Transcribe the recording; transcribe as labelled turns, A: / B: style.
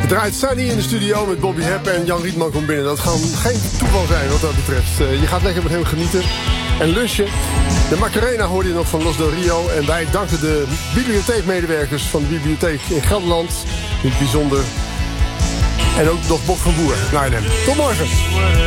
A: Draait Sunny in de studio met Bobby Hepp en Jan Rietman komt binnen. Dat gaat geen toeval zijn wat dat betreft. Je gaat lekker met hem genieten en lunchen. De Macarena hoorde je nog van Los del Rio. En wij danken de bibliotheekmedewerkers van de bibliotheek in Gelderland. In het bijzonder. En ook nog Bob van Boer. Tot morgen.